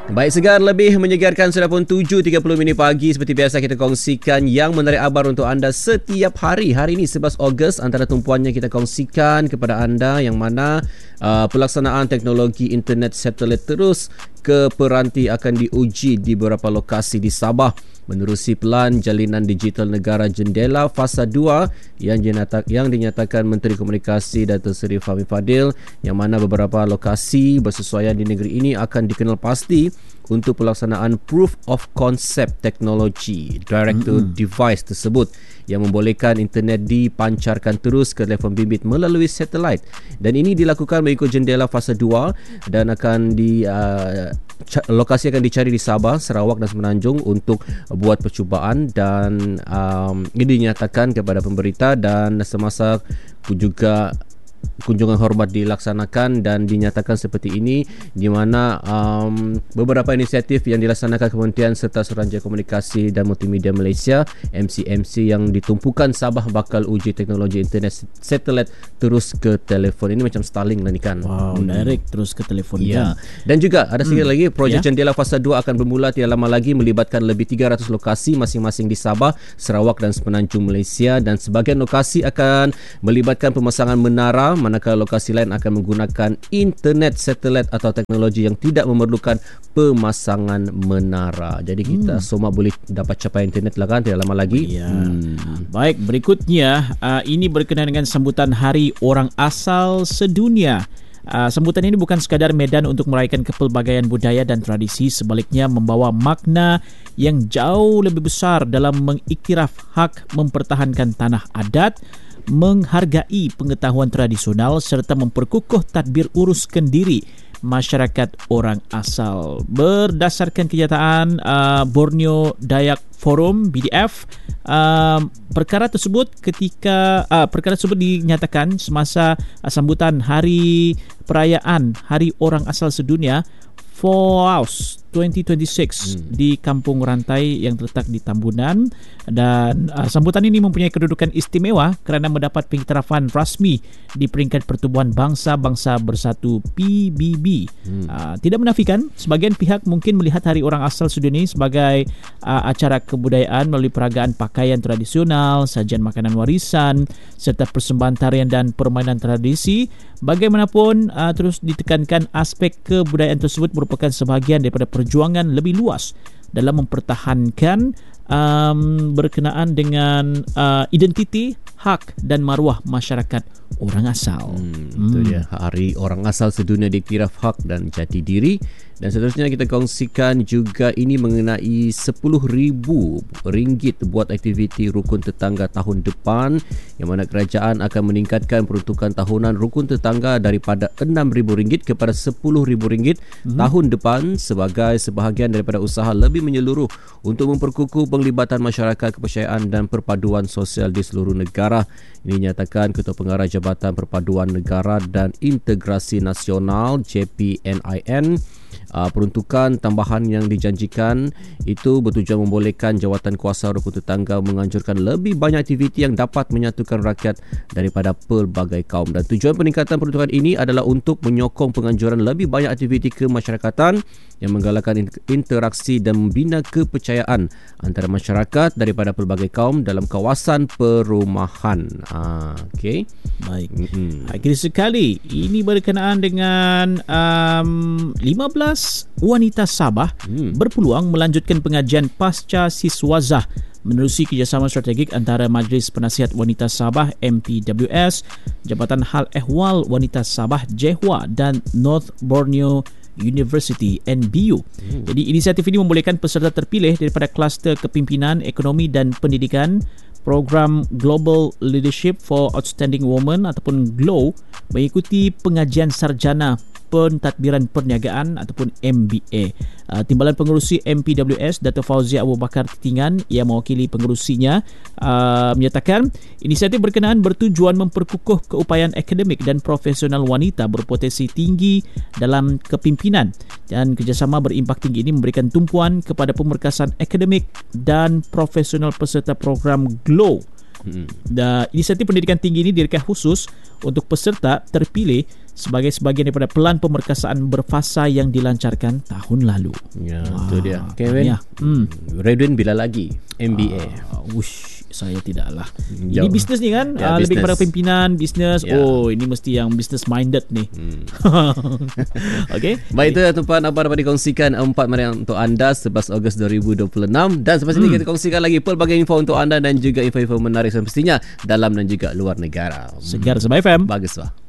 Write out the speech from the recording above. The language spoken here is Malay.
Baik, segar lebih menyegarkan sudah pun 7.30 pagi. Seperti biasa kita kongsikan yang menarik abar untuk anda setiap hari. Hari ini 11 Ogos, antara tumpuannya kita kongsikan kepada anda yang mana pelaksanaan teknologi internet satelit terus ke peranti akan diuji di beberapa lokasi di Sabah menerusi pelan Jalinan Digital Negara Jendela Fasa 2 yang dinyatakan Menteri Komunikasi Datuk Seri Fahmi Fadil, yang mana beberapa lokasi bersesuaian di negeri ini akan dikenal pasti untuk pelaksanaan Proof of Concept teknologi Direct to Device tersebut yang membolehkan internet dipancarkan terus ke telefon bimbit melalui satelit, dan ini dilakukan mengikut Jendela Fasa 2 dan akan lokasi akan dicari di Sabah, Sarawak dan Semenanjung untuk buat percubaan, dan ini dinyatakan kepada pemberita dan semasa juga kunjungan hormat dilaksanakan, dan dinyatakan seperti ini di mana beberapa inisiatif yang dilaksanakan Kementerian serta Suruhanjaya Komunikasi dan Multimedia Malaysia MCMC yang ditumpukan Sabah bakal uji teknologi internet satelit terus ke telefon. Ini macam Starlink lah ni kan. Wow, direct terus ke telefon kan. Dan juga ada sekali lagi projek Jendela Fasa 2 akan bermula tidak lama lagi, melibatkan lebih 300 lokasi masing-masing di Sabah, Sarawak dan Semenanjung Malaysia, dan sebahagian lokasi akan melibatkan pemasangan menara, manakala lokasi lain akan menggunakan internet satelit atau teknologi yang tidak memerlukan pemasangan menara. Jadi kita semua boleh dapat capai internet lah kan tidak lama lagi. Baik, berikutnya ini berkenaan dengan sambutan Hari Orang Asal Sedunia. Sambutan ini bukan sekadar medan untuk meraihkan kepelbagaian budaya dan tradisi, sebaliknya membawa makna yang jauh lebih besar dalam mengiktiraf hak mempertahankan tanah adat, menghargai pengetahuan tradisional serta memperkukuh tadbir uruskan diri masyarakat orang asal. Berdasarkan kenyataan Borneo Dayak Forum BDF, perkara tersebut dinyatakan semasa sambutan Hari Perayaan Hari Orang Asal Sedunia FOAUS 2026 di Kampung Rantai yang terletak di Tambunan, dan sambutan ini mempunyai kedudukan istimewa kerana mendapat pengiktirafan rasmi di peringkat Pertubuhan Bangsa-Bangsa Bersatu PBB. Tidak menafikan sebagian pihak mungkin melihat Hari Orang Asal Sedunia ini sebagai acara kebudayaan melalui peragaan pakaian tradisional, sajian makanan warisan serta persembahan tarian dan permainan tradisi. Bagaimanapun terus ditekankan aspek kebudayaan tersebut merupakan sebahagian daripada perjuangan lebih luas dalam mempertahankan berkenaan dengan identiti, hak dan maruah masyarakat orang asal. Itu dia, Hari Orang Asal Sedunia diiktiraf hak dan jati diri. Dan seterusnya kita kongsikan juga ini mengenai RM10,000 buat aktiviti rukun tetangga tahun depan, yang mana kerajaan akan meningkatkan peruntukan tahunan rukun tetangga daripada RM6,000 kepada RM10,000 tahun depan sebagai sebahagian daripada usaha lebih menyeluruh untuk memperkukuh penglibatan masyarakat, kepercayaan dan perpaduan sosial di seluruh negara. Ini nyatakan Ketua Pengarah Jabatan Perpaduan Negara dan Integrasi Nasional JPNIN. Peruntukan tambahan yang dijanjikan itu bertujuan membolehkan jawatan kuasa rukun tetangga menganjurkan lebih banyak aktiviti yang dapat menyatukan rakyat daripada pelbagai kaum, dan tujuan peningkatan peruntukan ini adalah untuk menyokong penganjuran lebih banyak aktiviti kemasyarakatan yang menggalakkan interaksi dan membina kepercayaan antara masyarakat daripada pelbagai kaum dalam kawasan perumahan. Okey. Baik. Akhir sekali ini berkenaan dengan 15 wanita Sabah berpeluang melanjutkan pengajian pasca siswazah menerusi kerjasama strategik antara Majlis Penasihat Wanita Sabah MPWS, Jabatan Hal Ehwal Wanita Sabah JEHWA dan North Borneo University NBU. Jadi inisiatif ini membolehkan peserta terpilih daripada kluster kepimpinan, ekonomi dan pendidikan program Global Leadership for Outstanding Women ataupun GLOW mengikuti pengajian sarjana pentadbiran perniagaan ataupun MBA. Timbalan Pengerusi MPWS Dato' Fauzi Abu Bakar Titingan yang mewakili pengerusinya menyatakan inisiatif berkenaan bertujuan memperkukuh keupayaan akademik dan profesional wanita berpotensi tinggi dalam kepimpinan, dan kerjasama berimpak tinggi ini memberikan tumpuan kepada pemerkasaan akademik dan profesional peserta program GLOW. Inisiatif pendidikan tinggi ini direkam khusus untuk peserta terpilih sebagai sebahagian daripada pelan pemerkasaan berfasa yang dilancarkan tahun lalu. Ya, itu dia. Kevin, Redwin bila lagi MBA? Saya tidaklah. Ini bisnes ni kan, lebih kepada pimpinan bisnes. Ini mesti yang business minded ni. Okay. Baik, itu tuan apa dapat dikongsikan 4 marian untuk anda 11 Ogos 2026. Dan selepas ini kita kongsikan lagi pelbagai info untuk anda dan juga info-info menarik semestinya dalam dan juga luar negara. Segar Sabah FM. Bagus lah.